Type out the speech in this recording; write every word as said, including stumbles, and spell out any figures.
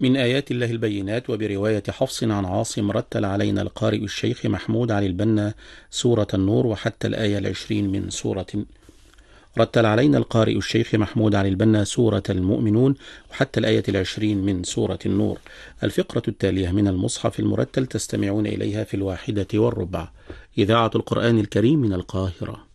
من آيات الله البينات وبرواية حفص عن عاصم رتل علينا القارئ الشيخ محمود علي البنا سورة النور وحتى الآية العشرين من سورة رتل علينا القارئ الشيخ محمود علي البنا سورة المؤمنون وحتى الآية العشرين من سورة النور. الفقرة التالية من المصحف المرتل تستمعون إليها في الواحدة والربع. إذاعة القرآن الكريم من القاهرة.